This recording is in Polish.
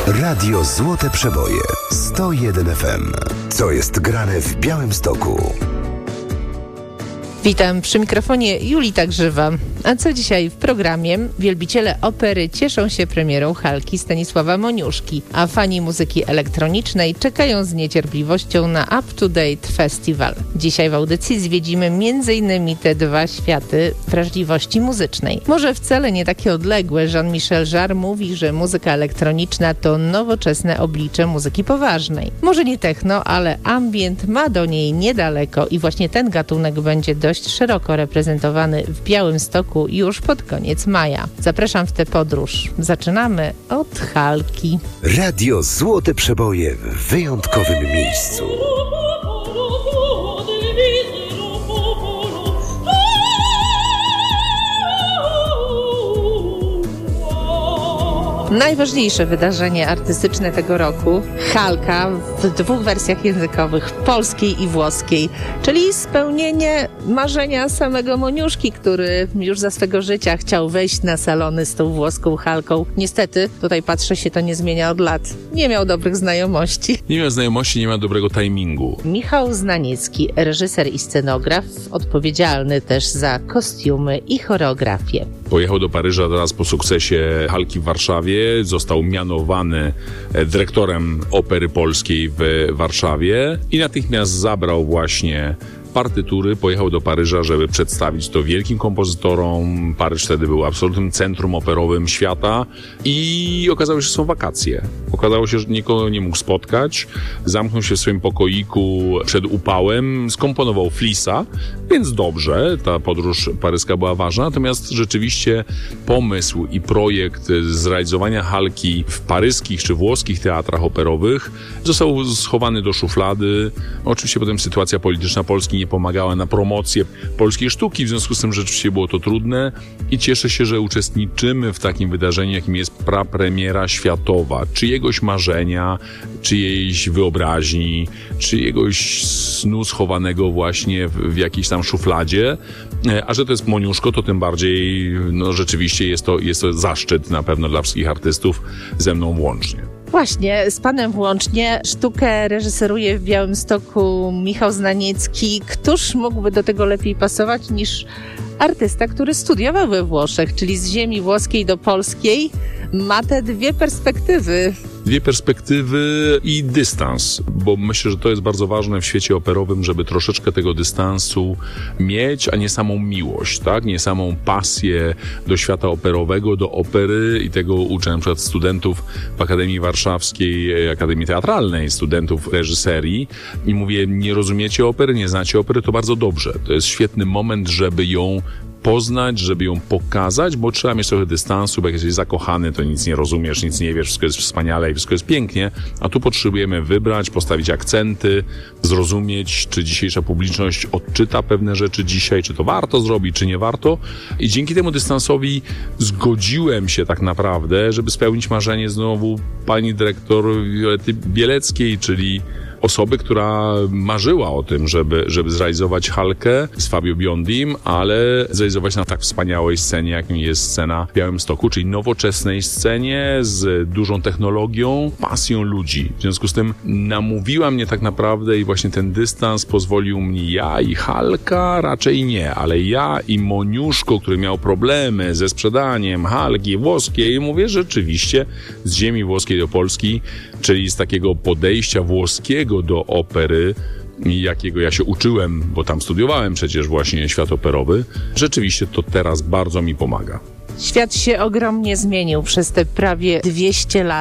Radio Złote Przeboje 101 FM. Co jest grane w Białymstoku? Witam przy mikrofonie Julita Grzywa. A co dzisiaj w programie? Wielbiciele opery cieszą się premierą Halki Stanisława Moniuszki, a fani muzyki elektronicznej czekają z niecierpliwością na Up to Date Festival. Dzisiaj w audycji zwiedzimy m.in. te dwa światy wrażliwości muzycznej. Może wcale nie takie odległe. Jean-Michel Jarre mówi, że muzyka elektroniczna to nowoczesne oblicze muzyki poważnej. Może nie techno, ale ambient ma do niej niedaleko i właśnie ten gatunek będzie dość szeroko reprezentowany w Białymstoku już pod koniec maja. Zapraszam w tę podróż. Zaczynamy od Halki. Radio Złote Przeboje w wyjątkowym miejscu. Najważniejsze wydarzenie artystyczne tego roku, Halka w dwóch wersjach językowych, polskiej i włoskiej, czyli spełnienie marzenia samego Moniuszki, który już za swego życia chciał wejść na salony z tą włoską Halką. Niestety, tutaj patrzę, się to nie zmienia od lat. Nie miał dobrych znajomości. Nie miał znajomości, nie ma dobrego timingu. Michał Znaniecki, reżyser i scenograf, odpowiedzialny też za kostiumy i choreografię. Pojechał do Paryża teraz po sukcesie Halki w Warszawie. Został mianowany dyrektorem Opery Polskiej w Warszawie i natychmiast zabrał właśnie partytury, pojechał do Paryża, żeby przedstawić to wielkim kompozytorom. Paryż wtedy był absolutnym centrum operowym świata i okazało się, że są wakacje. Okazało się, że nikogo nie mógł spotkać. Zamknął się w swoim pokoiku przed upałem, skomponował Flisa, więc dobrze, ta podróż paryska była ważna, natomiast rzeczywiście pomysł i projekt zrealizowania Halki w paryskich czy włoskich teatrach operowych został schowany do szuflady. Oczywiście potem sytuacja polityczna Polski nie pomagała na promocję polskiej sztuki, w związku z tym rzeczywiście było to trudne i cieszę się, że uczestniczymy w takim wydarzeniu, jakim jest prapremiera światowa, czyjegoś marzenia, czyjejś wyobraźni, czyjegoś snu schowanego właśnie w jakiejś tam szufladzie, a że to jest Moniuszko, to tym bardziej rzeczywiście jest to zaszczyt na pewno dla wszystkich artystów, ze mną włącznie. Właśnie, z panem włącznie. Sztukę reżyseruje w Białymstoku Michał Znaniecki. Któż mógłby do tego lepiej pasować niż artysta, który studiował we Włoszech, czyli z ziemi włoskiej do polskiej, ma te dwie perspektywy. Dwie perspektywy i dystans, bo myślę, że to jest bardzo ważne w świecie operowym, żeby troszeczkę tego dystansu mieć, a nie samą miłość, tak? Nie samą pasję do świata operowego, do opery i tego uczę na przykład studentów w Akademii Warszawskiej, Akademii Teatralnej, studentów reżyserii i mówię, nie rozumiecie opery, nie znacie opery, to bardzo dobrze. To jest świetny moment, żeby ją poznać, żeby ją pokazać, bo trzeba mieć trochę dystansu, bo jak jesteś zakochany, to nic nie rozumiesz, nic nie wiesz, wszystko jest wspaniale i wszystko jest pięknie, a tu potrzebujemy wybrać, postawić akcenty, zrozumieć, czy dzisiejsza publiczność odczyta pewne rzeczy dzisiaj, czy to warto zrobić, czy nie warto. I dzięki temu dystansowi zgodziłem się tak naprawdę, żeby spełnić marzenie znowu pani dyrektor Violety Bieleckiej, czyli osoby, która marzyła o tym, żeby zrealizować Halkę z Fabio Biondim, ale zrealizować na tak wspaniałej scenie, jaką jest scena w Białymstoku, czyli nowoczesnej scenie z dużą technologią, pasją ludzi. W związku z tym namówiła mnie tak naprawdę i właśnie ten dystans pozwolił mi ja i Halka raczej nie, ale ja i Moniuszko, który miał problemy ze sprzedaniem Halki włoskiej, mówię rzeczywiście z ziemi włoskiej do Polski, czyli z takiego podejścia włoskiego do opery, jakiego ja się uczyłem, bo tam studiowałem przecież właśnie świat operowy, rzeczywiście to teraz bardzo mi pomaga. Świat się ogromnie zmienił przez te prawie 200 lat.